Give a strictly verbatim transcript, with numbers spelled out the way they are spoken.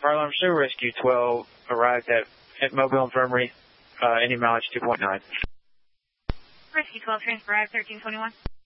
Fire alarm show, Rescue twelve arrived at, at Mobile Infirmary, uh, any mileage two point nine. Rescue twelve, transfer arrived thirteen twenty-one.